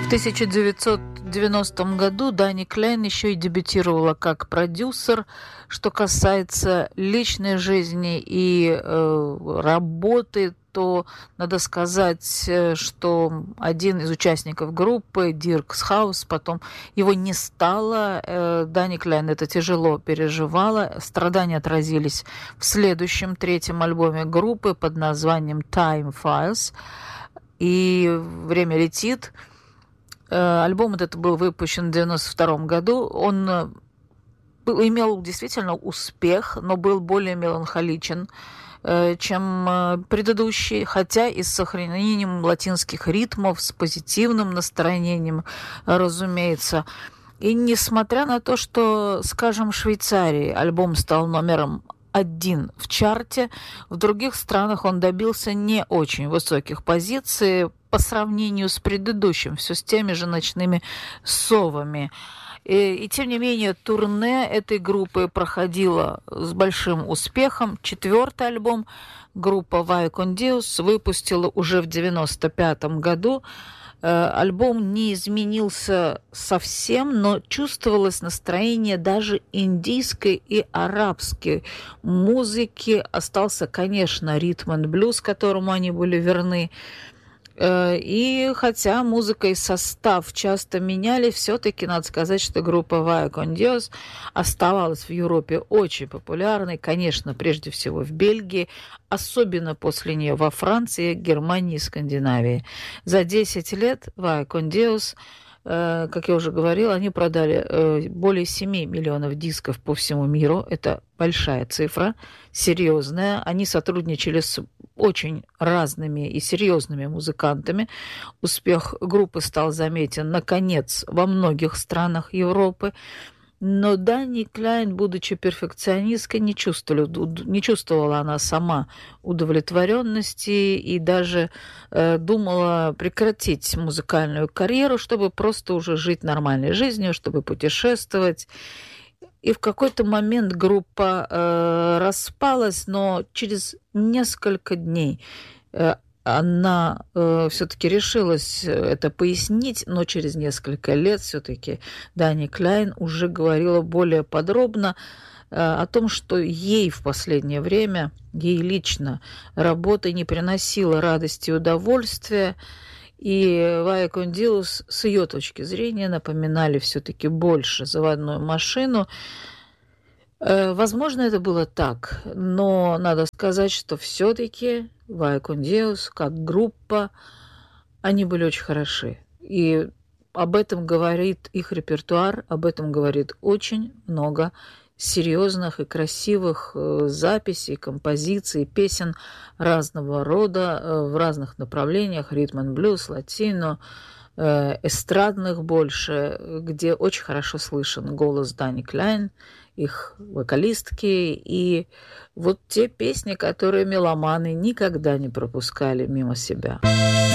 В 1990 году Дани Клайн еще и дебютировала как продюсер. Что касается личной жизни и работы, то надо сказать, что один из участников группы, Дирк Схаус, потом его не стало. Дани Клайн это тяжело переживала. Страдания отразились в следующем, третьем альбоме группы под названием Time Files. И «Время летит». Альбом этот был выпущен в 1992 году. Он имел действительно успех, но был более меланхоличен, чем предыдущий, хотя и с сохранением латинских ритмов, с позитивным настроением, разумеется. И несмотря на то, что, скажем, в Швейцарии альбом стал номером 1 в чарте, в других странах он добился не очень высоких позиций по сравнению с предыдущим, все с теми же «Ночными совами». И тем не менее, турне этой группы проходило с большим успехом. 4-й альбом группа Vai Con Dios выпустила уже в 1995 году. Альбом не изменился совсем, но чувствовалось настроение даже индийской и арабской музыки. Остался, конечно, ритм и блюз, которому они были верны. И хотя музыка и состав часто меняли, все-таки надо сказать, что группа Vai Con Dios оставалась в Европе очень популярной, конечно, прежде всего в Бельгии, особенно после нее во Франции, Германии и Скандинавии. За 10 лет Vai Con Dios, как я уже говорила, они продали более 7 миллионов дисков по всему миру. Это большая цифра, серьезная. Они сотрудничали с очень разными и серьезными музыкантами. Успех группы стал заметен, наконец, во многих странах Европы. Но Дани Клайн, будучи перфекционисткой, не чувствовала она сама удовлетворенности и даже думала прекратить музыкальную карьеру, чтобы просто уже жить нормальной жизнью, чтобы путешествовать. И в какой-то момент группа распалась, но через несколько дней она все-таки решилась это пояснить, но через несколько лет все-таки Дани Клайн уже говорила более подробно о том, что ей в последнее время, ей лично, работа не приносила радости и удовольствия, и Vai Con Dios, с ее точки зрения, напоминали все-таки больше заводную машину. Возможно, это было так, но надо сказать, что все-таки Vai Con Dios, как группа, они были очень хороши. И об этом говорит их репертуар, об этом говорит очень много серьезных и красивых записей, композиций, песен разного рода, в разных направлениях, ритм и блюз, латино, эстрадных больше, где очень хорошо слышен голос Дани Клайн, их вокалистки, и вот те песни, которые меломаны никогда не пропускали мимо себя.